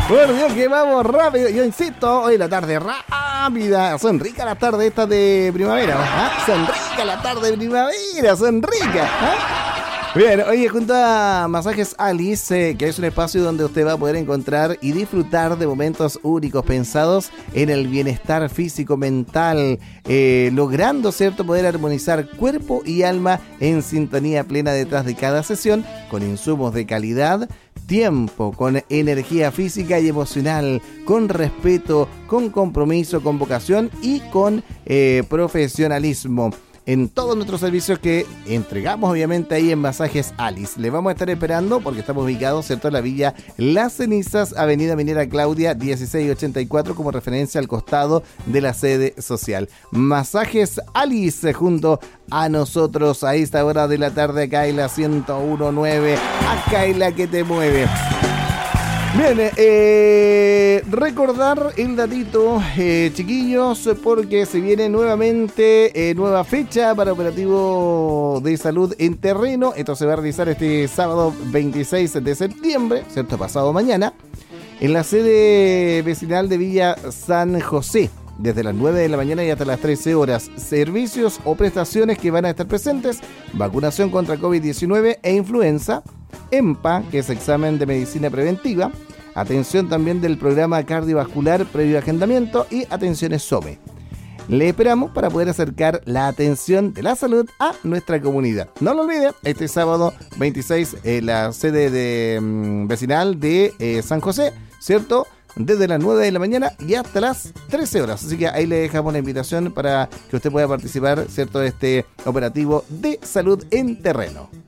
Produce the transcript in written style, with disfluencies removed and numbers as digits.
Por Dios que vamos rápido. Yo insisto, hoy la tarde rápida. Son ricas las tardes estas de primavera. ¿Ah? Son ricas las tardes de primavera. Son ricas. ¿Ah? Bien, oye, junto a Masajes Alice, que es un espacio donde usted va a poder encontrar y disfrutar de momentos únicos pensados en el bienestar físico-mental, logrando, ¿cierto?, poder armonizar cuerpo y alma en sintonía plena detrás de cada sesión, con insumos de calidad, tiempo, con energía física y emocional, con respeto, con compromiso, con vocación y con profesionalismo. En todos nuestros servicios que entregamos obviamente ahí en Masajes Alice. Le vamos a estar esperando porque estamos ubicados, ¿cierto?, en la Villa Las Cenizas, Avenida Minera Claudia 1684, como referencia al costado de la sede social. Masajes Alice junto a nosotros a esta hora de la tarde acá en la 101.9, acá en la que te mueve. Bien, recordar el datito, chiquillos, porque se viene nuevamente nueva fecha para operativo de salud en terreno. Esto se va a realizar este sábado 26 de septiembre, ¿cierto?, pasado mañana, en la sede vecinal de Villa San José, desde las 9 de la mañana y hasta las 13 horas. Servicios o prestaciones que van a estar presentes: vacunación contra COVID-19 e influenza, EMPA, que es examen de medicina preventiva, atención también del programa cardiovascular previo agendamiento y atenciones SOME. Le esperamos para poder acercar la atención de la salud a nuestra comunidad. No lo olvide, este sábado 26, la sede de vecinal de San José, ¿cierto?, desde las 9 de la mañana y hasta las 13 horas. Así que ahí le dejamos la invitación para que usted pueda participar, ¿cierto?, de este operativo de salud en terreno.